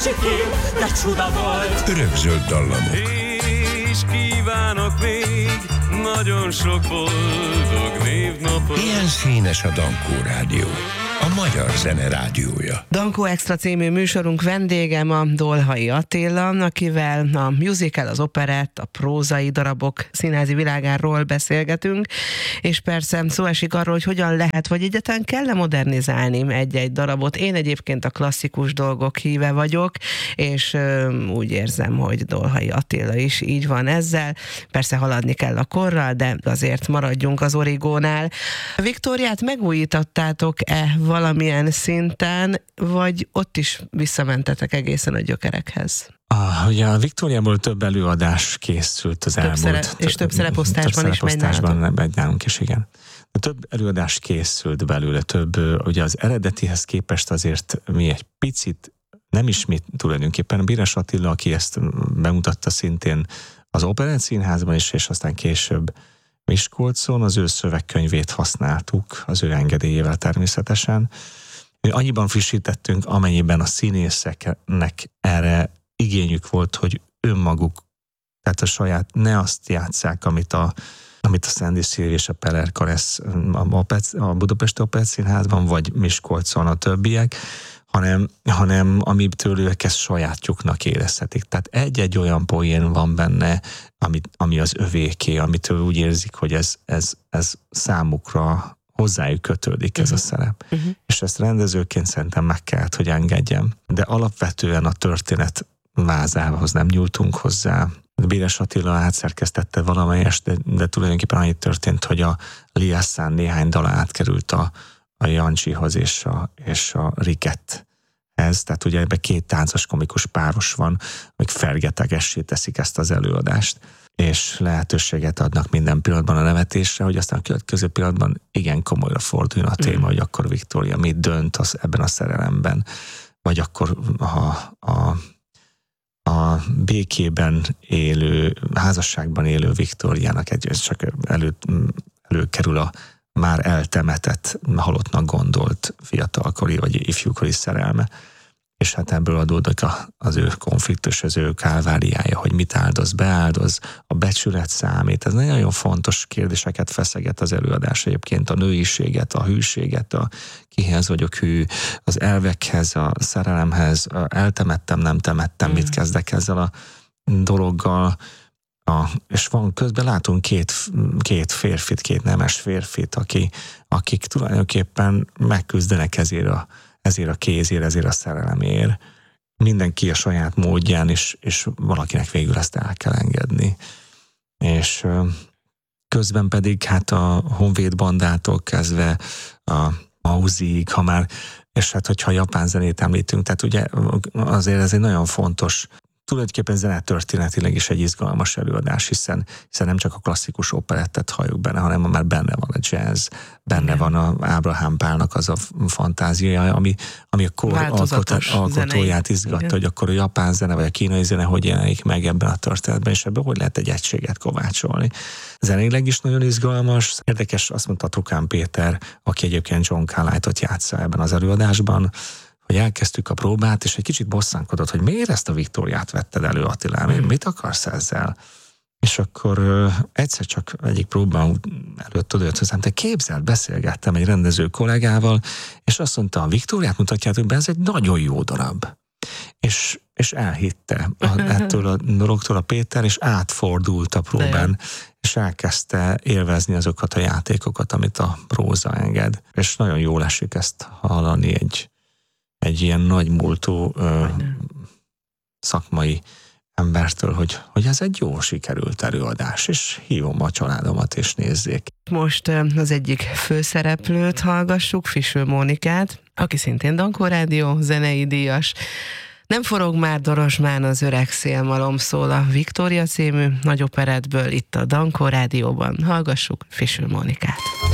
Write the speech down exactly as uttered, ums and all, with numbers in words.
Csikém, de csuda volt. Örökzöld dallamok. És kívánok még nagyon sok boldog névnapot. Ilyen színes a Dankó Rádió, a magyar zene rádiója. Dankó Extra című műsorunk vendégem a Dolhai Attila, akivel a musical, az operett, a prózai darabok színházi világáról beszélgetünk, és persze szó esik arról, hogy hogyan lehet, vagy egyáltalán kell-e modernizálni egy-egy darabot. Én egyébként a klasszikus dolgok híve vagyok, és ö, úgy érzem, hogy Dolhai Attila is így van ezzel. Persze haladni kell a korral, de azért maradjunk az origónál. A Viktóriát megújítottátok-e valamilyen szinten, vagy ott is visszamentetek egészen a gyökerekhez? Ah, ugye a Viktóriából több előadás készült az több elmúlt. Szere- és több szereposztásban is megy nálatok. Megy nálunk is, igen. De több előadás készült belőle, több, ugye az eredetihez képest azért mi egy picit, nem is mi tulajdonképpen, Béres Attila, aki ezt bemutatta szintén az Operett Színházban is, és aztán később Miskolcon, az ő szövegkönyvét használtuk, az ő engedélyével természetesen. Annyiban frissítettünk, amennyiben a színészeknek erre igényük volt, hogy önmaguk, tehát a saját, ne azt játsszák, amit a, amit a Szent Szilvi és a Peller Karesz a, a Budapesti Operett Színházban, vagy Miskolcon a többiek, hanem, hanem amitől ők ezt sajátjuknak érezhetik. Tehát egy-egy olyan poén van benne, ami, ami az övéké, amitől úgy érzik, hogy ez, ez, ez számukra hozzájuk kötődik ez uh-huh. a szerep. Uh-huh. És ezt rendezőként szerintem meg kellett, hogy engedjem. De alapvetően a történet vázához nem nyúltunk hozzá. Béres Attila átszerkesztette valamelyest, de, de tulajdonképpen annyit történt, hogy a Liasszán néhány dala átkerült a a Jancsihoz és a, és a Rikethez, tehát ugye ebben két táncos komikus páros van, amik fergetegessé teszik ezt az előadást, és lehetőséget adnak minden pillanatban a nevetésre, hogy aztán a következő pillanatban igen komolyra forduljon a téma, mm. hogy akkor Viktória mit dönt az, ebben a szerelemben, vagy akkor a, a, a békében élő, házasságban élő Viktóriának egy, csak elő, előkerül a már eltemetett, halottnak gondolt fiatalkori vagy ifjúkori szerelme. És hát ebből adódik a, az ő konfliktus, az ő kálváriája, hogy mit áldoz, beáldoz, a becsület számít. Ez nagyon fontos kérdéseket feszeget az előadás egyébként, a nőiséget, a hűséget, a kihez vagyok hű, az elvekhez, a szerelemhez, a eltemettem, nem temettem, mm. mit kezdek ezzel a dologgal. A, és van közben látunk két, két férfit, két nemes férfit, aki, akik tulajdonképpen megküzdenek ezért a, ezért a kézért, ezért a szerelemért. Mindenki a saját módján, és, és valakinek végül ezt el kell engedni. És közben pedig hát a Honvéd bandától kezdve a Mauziig, ha már, és hát hogyha japán zenét említünk, tehát ugye azért ez egy nagyon fontos, tulajdonképpen zenetörténetileg is egy izgalmas előadás, hiszen, hiszen nem csak a klasszikus operettet halljuk benne, hanem már benne van a jazz, benne Igen. van a Ábrahám Pálnak az a fantáziája, ami, ami a kor alkotó, alkotóját izgatta, Igen. hogy akkor a japán zene vagy a kínai zene hogy jelenik meg ebben a történetben, és ebből hogy lehet egy egységet kovácsolni. Zeneileg is nagyon izgalmas, érdekes, azt mondta Tukán Péter, aki egyébként John Cartwrightot játsza ebben az előadásban, hogy elkezdtük a próbát, és egy kicsit bosszankodott, hogy miért ezt a Viktóriát vetted elő, Attilám, mm. mit akarsz ezzel? És akkor uh, egyszer csak egyik próbán előtt odajött hozzám, te képzeld, beszélgettem egy rendező kollégával, és azt mondta, a Viktóriát mutatjátok be, ez egy nagyon jó darab. És, és elhitte a, ettől a dologtól a Péter, és átfordult a próbán, és elkezdte élvezni azokat a játékokat, amit a próza enged. És nagyon jól esik ezt hallani egy egy ilyen nagy múltú ö, szakmai embertől, hogy, hogy ez egy jó sikerült előadás, és hívom a családomat, és nézzék. Most az egyik főszereplőt hallgassuk, Fisül Mónikát, aki szintén Dankó Rádió zenei díjas. Nem forog már Dorozsmán az öreg szélmalom, szól a Viktória című nagy operettből itt a Dankó Rádióban. Hallgassuk Fisül Mónikát.